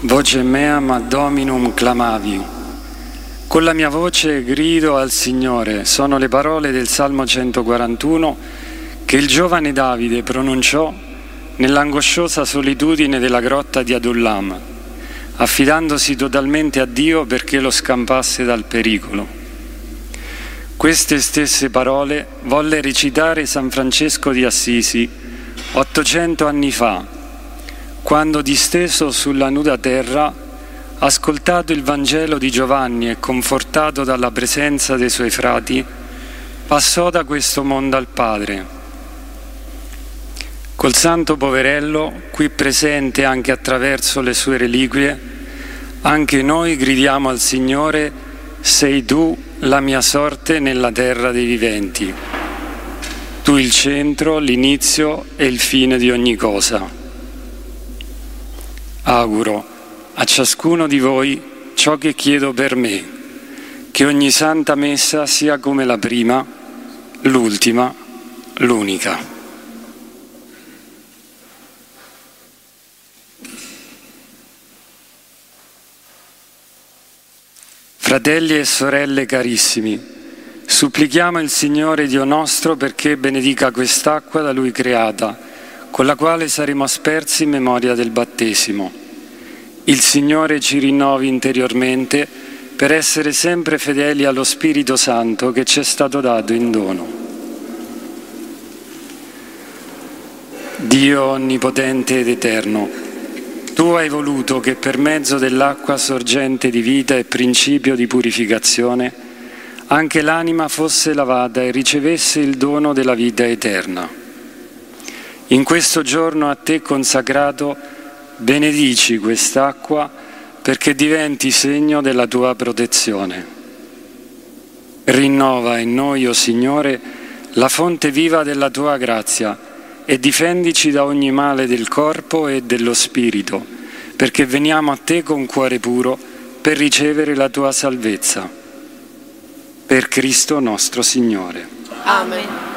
Voce meam ad Dominum clamavi. Con la mia voce grido al Signore. Sono le parole del Salmo 141 che il giovane Davide pronunciò nell'angosciosa solitudine della grotta di Adullam, affidandosi totalmente a Dio perché lo scampasse dal pericolo. Queste stesse parole volle recitare San Francesco di Assisi 800 anni fa, quando disteso sulla nuda terra, ascoltato il Vangelo di Giovanni e confortato dalla presenza dei suoi frati, passò da questo mondo al Padre. Col santo poverello, qui presente anche attraverso le sue reliquie, anche noi gridiamo al Signore: sei tu la mia sorte nella terra dei viventi. Tu il centro, l'inizio e il fine di ogni cosa. Auguro a ciascuno di voi ciò che chiedo per me, che ogni santa messa sia come la prima, l'ultima, l'unica. Fratelli e sorelle carissimi, supplichiamo il Signore Dio nostro perché benedica quest'acqua da Lui creata, con la quale saremo aspersi in memoria del battesimo. Il Signore ci rinnovi interiormente per essere sempre fedeli allo Spirito Santo che ci è stato dato in dono. Dio onnipotente ed eterno, Tu hai voluto che per mezzo dell'acqua sorgente di vita e principio di purificazione, anche l'anima fosse lavata e ricevesse il dono della vita eterna. In questo giorno a Te consacrato, benedici quest'acqua perché diventi segno della Tua protezione. Rinnova in noi, o Signore, la fonte viva della Tua grazia e difendici da ogni male del corpo e dello spirito, perché veniamo a Te con cuore puro per ricevere la Tua salvezza. Per Cristo nostro Signore. Amen.